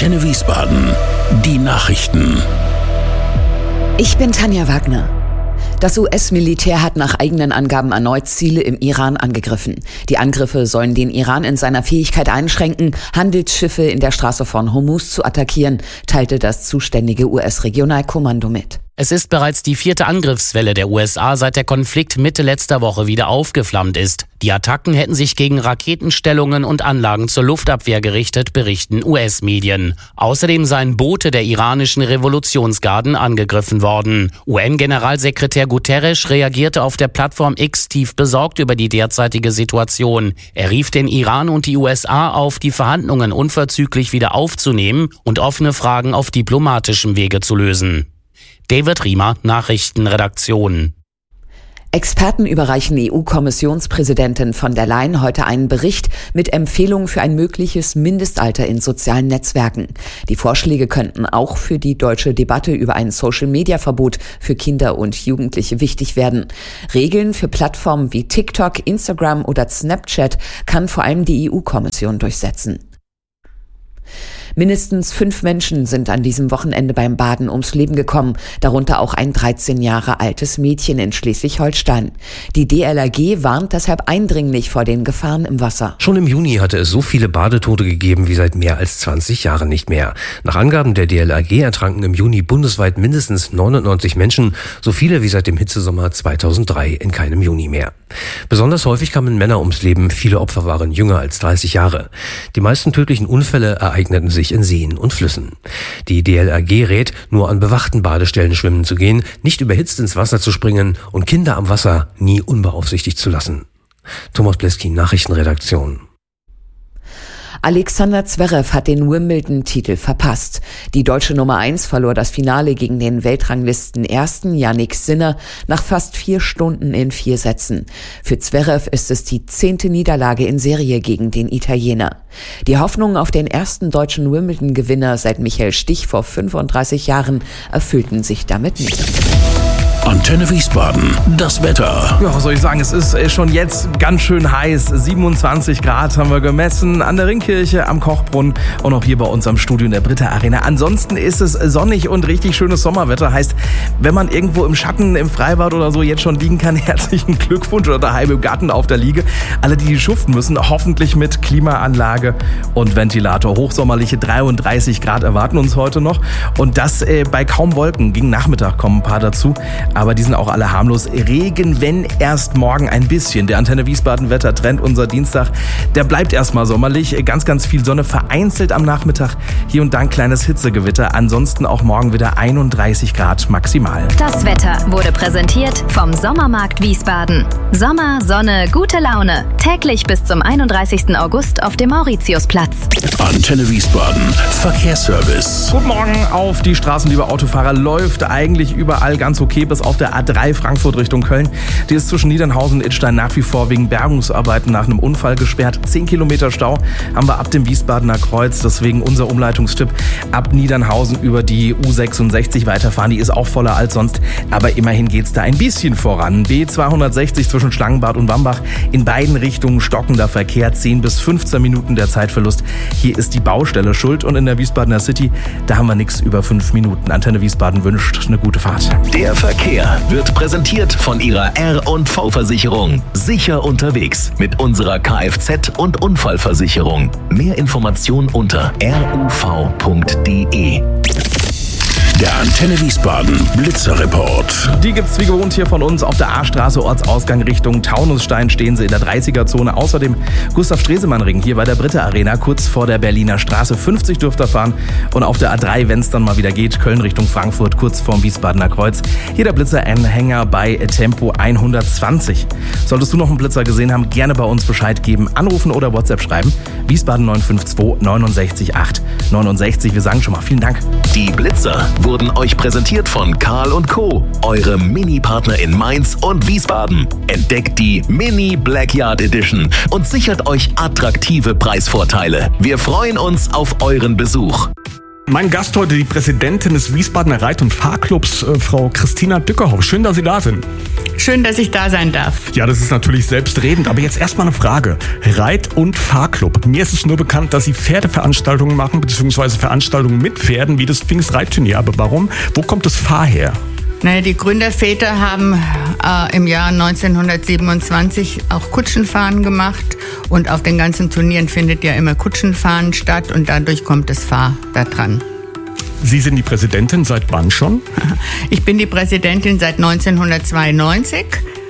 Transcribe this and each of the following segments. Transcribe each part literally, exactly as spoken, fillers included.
Antenne Wiesbaden. Die Nachrichten. Ich bin Tanja Wagner. Das U S-Militär hat nach eigenen Angaben erneut Ziele im Iran angegriffen. Die Angriffe sollen den Iran in seiner Fähigkeit einschränken, Handelsschiffe in der Straße von Hormuz zu attackieren, teilte das zuständige U S-Regionalkommando mit. Es ist bereits die vierte Angriffswelle der U S A, seit der Konflikt Mitte letzter Woche wieder aufgeflammt ist. Die Attacken hätten sich gegen Raketenstellungen und Anlagen zur Luftabwehr gerichtet, berichten U S-Medien. Außerdem seien Boote der iranischen Revolutionsgarden angegriffen worden. U N-Generalsekretär Guterres reagierte auf der Plattform X tief besorgt über die derzeitige Situation. Er rief den Iran und die U S A auf, die Verhandlungen unverzüglich wieder aufzunehmen und offene Fragen auf diplomatischem Wege zu lösen. David Riemer, Nachrichtenredaktion. Experten überreichen E U-Kommissionspräsidentin von der Leyen heute einen Bericht mit Empfehlungen für ein mögliches Mindestalter in sozialen Netzwerken. Die Vorschläge könnten auch für die deutsche Debatte über ein Social-Media-Verbot für Kinder und Jugendliche wichtig werden. Regeln für Plattformen wie TikTok, Instagram oder Snapchat kann vor allem die E U-Kommission durchsetzen. Mindestens fünf Menschen sind an diesem Wochenende beim Baden ums Leben gekommen, darunter auch ein dreizehn Jahre altes Mädchen in Schleswig-Holstein. Die D L R G warnt deshalb eindringlich vor den Gefahren im Wasser. Schon im Juni hatte es so viele Badetote gegeben wie seit mehr als zwanzig Jahren nicht mehr. Nach Angaben der D L R G ertranken im Juni bundesweit mindestens neunundneunzig Menschen, so viele wie seit dem Hitzesommer zweitausenddrei in keinem Juni mehr. Besonders häufig kamen Männer ums Leben, viele Opfer waren jünger als dreißig Jahre. Die meisten tödlichen Unfälle ereigneten sich in Seen und Flüssen. Die D L R G rät, nur an bewachten Badestellen schwimmen zu gehen, nicht überhitzt ins Wasser zu springen und Kinder am Wasser nie unbeaufsichtigt zu lassen. Thomas Bleski, Nachrichtenredaktion. Alexander Zverev hat den Wimbledon-Titel verpasst. Die deutsche Nummer eins verlor das Finale gegen den Weltranglisten-Ersten Jannik Sinner nach fast vier Stunden in vier Sätzen. Für Zverev ist es die zehnte Niederlage in Serie gegen den Italiener. Die Hoffnungen auf den ersten deutschen Wimbledon-Gewinner seit Michael Stich vor fünfunddreißig Jahren erfüllten sich damit nicht. Antenne Wiesbaden, das Wetter. Ja, was soll ich sagen, es ist schon jetzt ganz schön heiß. siebenundzwanzig Grad haben wir gemessen an der Ringkirche, am Kochbrunnen und auch hier bei uns am Studio in der Britta Arena. Ansonsten ist es sonnig und richtig schönes Sommerwetter. Heißt, wenn man irgendwo im Schatten, im Freibad oder so jetzt schon liegen kann, herzlichen Glückwunsch oder daheim im Garten auf der Liege. Alle, die schuften müssen, hoffentlich mit Klimaanlage und Ventilator. Hochsommerliche dreiunddreißig Grad erwarten uns heute noch. Und das äh, bei kaum Wolken. Gegen Nachmittag kommen ein paar dazu. Aber die sind auch alle harmlos. Regen, wenn erst morgen ein bisschen. Der Antenne Wiesbaden Wettertrend, unser Dienstag, der bleibt erstmal sommerlich. Ganz, ganz viel Sonne, vereinzelt am Nachmittag. Hier und da ein kleines Hitzegewitter. Ansonsten auch morgen wieder einunddreißig Grad maximal. Das Wetter wurde präsentiert vom Sommermarkt Wiesbaden. Sommer, Sonne, gute Laune. Täglich bis zum einunddreißigsten August auf dem Mauritiusplatz. Antenne Wiesbaden, Verkehrsservice. Guten Morgen auf die Straßen, liebe Autofahrer. Läuft eigentlich überall ganz okay, bis auf der A drei Frankfurt Richtung Köln. Die ist zwischen Niedernhausen und Idstein nach wie vor wegen Bergungsarbeiten nach einem Unfall gesperrt. zehn Kilometer Stau haben wir ab dem Wiesbadener Kreuz. Deswegen unser Umleitungstipp: ab Niedernhausen über die U sechsundsechzig weiterfahren. Die ist auch voller als sonst. Aber immerhin geht's da ein bisschen voran. B zweihundertsechzig zwischen Schlangenbad und Wambach. In beiden Richtungen stockender Verkehr. zehn bis fünfzehn Minuten der Zeitverlust. Hier ist die Baustelle schuld. Und in der Wiesbadener City, da haben wir nichts über fünf Minuten. Antenne Wiesbaden wünscht eine gute Fahrt. Der Verkehr wird präsentiert von Ihrer R und V-Versicherung. Sicher unterwegs mit unserer Kfz- und Unfallversicherung. Mehr Informationen unter r u v punkt d e. Der Antenne Wiesbaden Blitzerreport. Die gibt's wie gewohnt hier von uns auf der A-Straße, Ortsausgang Richtung Taunusstein, stehen sie in der dreißiger-Zone. Außerdem Gustav-Stresemann-Ring hier bei der Britta Arena, kurz vor der Berliner Straße. fünfzig dürft ihr fahren. Und auf der A drei, wenn es dann mal wieder geht, Köln Richtung Frankfurt, kurz vorm Wiesbadener Kreuz. Hier der Blitzer-Anhänger bei Tempo hundertzwanzig. Solltest du noch einen Blitzer gesehen haben, gerne bei uns Bescheid geben, anrufen oder WhatsApp schreiben. Wiesbaden neun fünf zwei neun sechs acht neunundsechzig. Wir sagen schon mal vielen Dank. Die Blitzer wurden euch präsentiert von Karl und Co., eure Mini-Partner in Mainz und Wiesbaden. Entdeckt die Mini Blackyard Edition und sichert euch attraktive Preisvorteile. Wir freuen uns auf euren Besuch. Mein Gast heute, die Präsidentin des Wiesbadener Reit- und Fahrclubs, äh, Frau Christina Dückerhoff. Schön, dass Sie da sind. Schön, dass ich da sein darf. Ja, das ist natürlich selbstredend, aber jetzt erstmal eine Frage. Reit- und Fahrclub. Mir ist es nur bekannt, dass Sie Pferdeveranstaltungen machen, beziehungsweise Veranstaltungen mit Pferden, wie das Pfingstreitturnier. Aber warum? Wo kommt das Fahr her? Naja, die Gründerväter haben äh, im Jahr neunzehnhundertsiebenundzwanzig auch Kutschenfahren gemacht und auf den ganzen Turnieren findet ja immer Kutschenfahren statt und dadurch kommt das Fahr da dran. Sie sind die Präsidentin, seit wann schon? Ich bin die Präsidentin seit neunzehnhundertzweiundneunzig,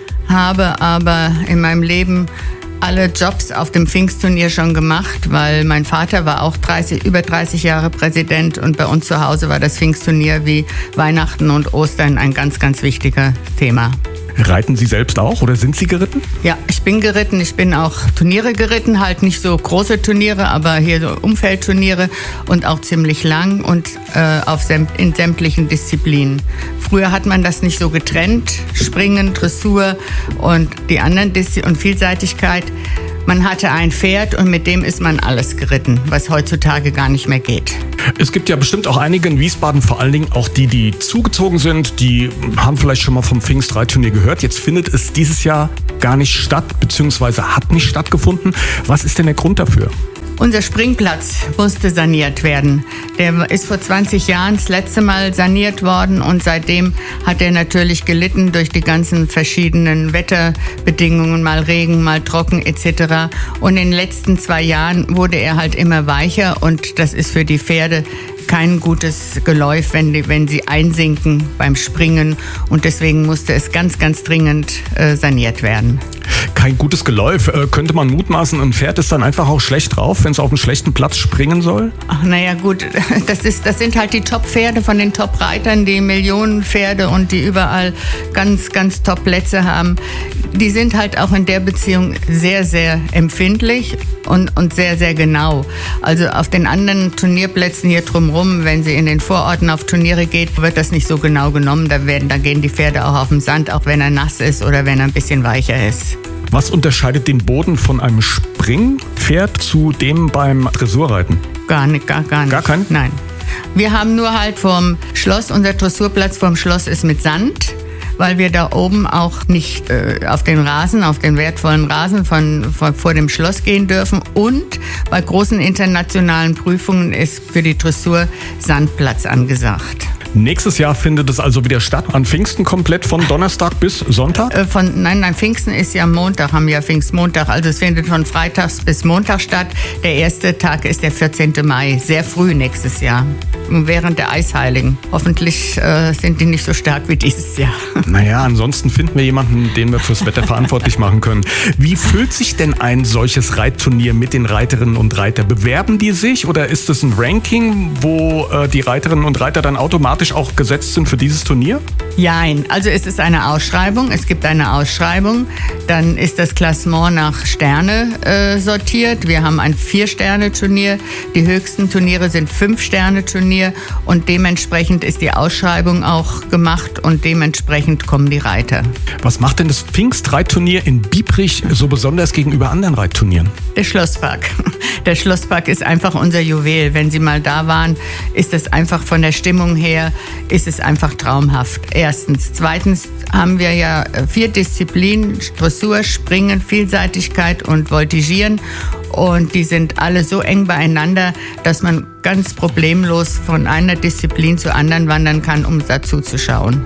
habe aber in meinem Leben alle Jobs auf dem Pfingstturnier schon gemacht, weil mein Vater war auch dreißig, über dreißig Jahre Präsident und bei uns zu Hause war das Pfingstturnier wie Weihnachten und Ostern ein ganz, ganz wichtiger Thema. Reiten Sie selbst auch oder sind Sie geritten? Ja, ich bin geritten. Ich bin auch Turniere geritten, halt nicht so große Turniere, aber hier so Umfeldturniere und auch ziemlich lang und äh, auf sämt- in sämtlichen Disziplinen. Früher hat man das nicht so getrennt, Springen, Dressur und die anderen Diszi- und Vielseitigkeit. Man hatte ein Pferd und mit dem ist man alles geritten, was heutzutage gar nicht mehr geht. Es gibt ja bestimmt auch einige in Wiesbaden, vor allen Dingen auch die, die zugezogen sind, die haben vielleicht schon mal vom Pfingstreitturnier gehört. Jetzt findet es dieses Jahr gar nicht statt, beziehungsweise hat nicht stattgefunden. Was ist denn der Grund dafür? Unser Springplatz musste saniert werden. Der ist vor zwanzig Jahren das letzte Mal saniert worden und seitdem hat er natürlich gelitten durch die ganzen verschiedenen Wetterbedingungen, mal Regen, mal trocken et cetera. Und in den letzten zwei Jahren wurde er halt immer weicher und das ist für die Pferde kein gutes Geläuf, wenn, die, wenn sie einsinken beim Springen und deswegen musste es ganz, ganz dringend äh, saniert werden. Kein gutes Geläuf. Äh, könnte man mutmaßen, ein Pferd ist dann einfach auch schlecht drauf, wenn es auf einen schlechten Platz springen soll? Ach, naja, gut, das, ist, das sind halt die Top-Pferde von den Top-Reitern, die Millionenpferde und die überall ganz, ganz Top-Plätze haben. Die sind halt auch in der Beziehung sehr, sehr empfindlich und, und sehr, sehr genau. Also auf den anderen Turnierplätzen hier drumherum, wenn sie in den Vororten auf Turniere geht, wird das nicht so genau genommen. Da, werden, da gehen die Pferde auch auf den Sand, auch wenn er nass ist oder wenn er ein bisschen weicher ist. Was unterscheidet den Boden von einem Springpferd zu dem beim Dressurreiten? Gar nicht, gar, gar nicht. Gar kein? Nein. Wir haben nur halt vorm Schloss, unser Dressurplatz vorm Schloss ist mit Sand, weil wir da oben auch nicht äh, auf den Rasen, auf den wertvollen Rasen von, von vor dem Schloss gehen dürfen. Und bei großen internationalen Prüfungen ist für die Dressur Sandplatz angesagt. Nächstes Jahr findet es also wieder statt, an Pfingsten komplett von Donnerstag bis Sonntag? Äh, von, nein, nein, Pfingsten ist ja Montag, haben wir ja Pfingstmontag. Also es findet von Freitags bis Montag statt. Der erste Tag ist der vierzehnten Mai, sehr früh nächstes Jahr, während der Eisheiligen. Hoffentlich äh, sind die nicht so stark wie dieses Jahr. Naja, ansonsten finden wir jemanden, den wir fürs Wetter verantwortlich machen können. Wie füllt sich denn ein solches Reitturnier mit den Reiterinnen und Reitern? Bewerben die sich oder ist es ein Ranking, wo äh, die Reiterinnen und Reiter dann automatisch auch gesetzt sind für dieses Turnier? Nein, also es ist eine Ausschreibung. Es gibt eine Ausschreibung. Dann ist das Klassement nach Sterne äh, sortiert. Wir haben ein Vier-Sterne-Turnier. Die höchsten Turniere sind Fünf-Sterne-Turnier. Und dementsprechend ist die Ausschreibung auch gemacht und dementsprechend kommen die Reiter. Was macht denn das Pfingstreitturnier in Biebrich so besonders gegenüber anderen Reitturnieren? Der Schlosspark. Der Schlosspark ist einfach unser Juwel. Wenn Sie mal da waren, ist es einfach von der Stimmung her, ist es einfach traumhaft. Erstens. Zweitens haben wir ja vier Disziplinen, Dressur, Springen, Vielseitigkeit und Voltigieren. Und die sind alle so eng beieinander, dass man ganz problemlos von einer Disziplin zur anderen wandern kann, um dazu zu schauen.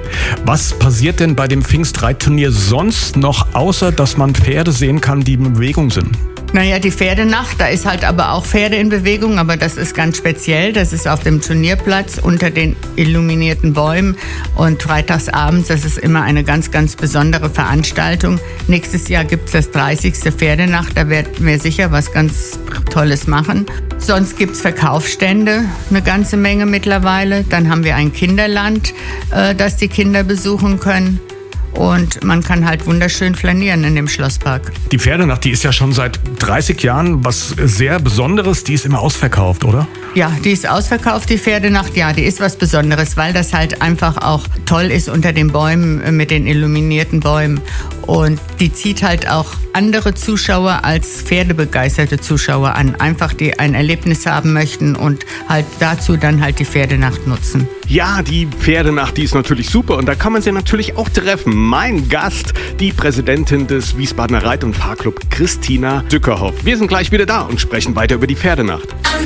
Was passiert denn bei dem Pfingstreitturnier sonst noch, außer dass man Pferde sehen kann, die in Bewegung sind? Naja, die Pferdenacht, da ist halt aber auch Pferde in Bewegung, aber das ist ganz speziell. Das ist auf dem Turnierplatz unter den illuminierten Bäumen und freitagsabends, das ist immer eine ganz, ganz besondere Veranstaltung. Nächstes Jahr gibt es das dreißigste Pferdenacht, da werden wir sicher was ganz Tolles machen. Sonst gibt es Verkaufsstände, eine ganze Menge mittlerweile. Dann haben wir ein Kinderland, äh, das die Kinder besuchen können. und man kann halt wunderschön flanieren in dem Schlosspark. Die Pferdenacht, die ist ja schon seit dreißig Jahren was sehr Besonderes. Die ist immer ausverkauft, oder? Ja, die ist ausverkauft, die Pferdenacht. Ja, die ist was Besonderes, weil das halt einfach auch toll ist unter den Bäumen, mit den illuminierten Bäumen. Und die zieht halt auch andere Zuschauer als pferdebegeisterte Zuschauer an. Einfach, die ein Erlebnis haben möchten und halt dazu dann halt die Pferdenacht nutzen. Ja, die Pferdenacht, die ist natürlich super und da kann man sie natürlich auch treffen. Mein Gast, die Präsidentin des Wiesbadener Reit- und Fahrclub, Christina Dückerhoff. Wir sind gleich wieder da und sprechen weiter über die Pferdenacht.